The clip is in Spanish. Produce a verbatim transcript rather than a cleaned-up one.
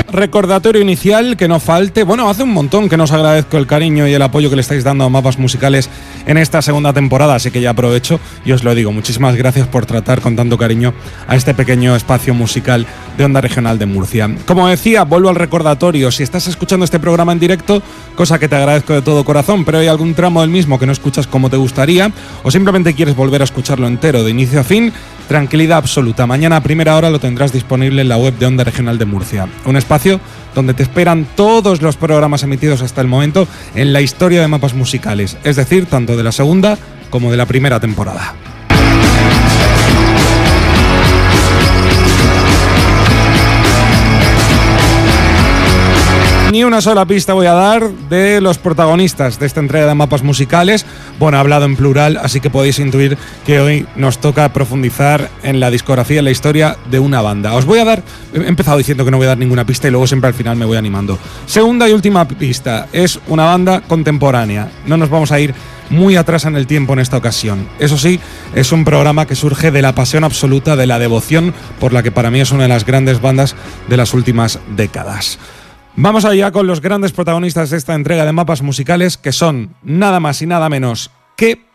recordatorio inicial que no falte. Bueno, hace un montón que nos agradezco el cariño y el apoyo que le estáis dando a Mapas Musicales en esta segunda temporada, así que ya aprovecho y os lo digo. Muchísimas gracias por tratar con tanto cariño a este pequeño espacio musical de Onda Regional de Murcia. Como decía, vuelvo al recordatorio. Si estás escuchando este programa en directo, cosa que te agradezco de todo corazón, pero hay algún tramo del mismo que no escuchas como te gustaría, o simplemente quieres volver a escucharlo entero de inicio a fin, tranquilidad absoluta. Mañana a primera hora lo tendrás disponible en la web de Onda Regional de Murcia. Un espacio donde te esperan todos los programas emitidos hasta el momento en la historia de Mapas Musicales, es decir, tanto de la segunda como de la primera temporada. Ni una sola pista voy a dar de los protagonistas de esta entrega de Mapas Musicales. Bueno, he hablado en plural, así que podéis intuir que hoy nos toca profundizar en la discografía, en la historia de una banda. Os voy a dar, he empezado diciendo que no voy a dar ninguna pista y luego siempre al final me voy animando. Segunda y última pista, es una banda contemporánea. No nos vamos a ir muy atrás en el tiempo en esta ocasión. Eso sí, es un programa que surge de la pasión absoluta, de la devoción por la que para mí es una de las grandes bandas de las últimas décadas. Vamos allá con los grandes protagonistas de esta entrega de Mapas Musicales, que son nada más y nada menos que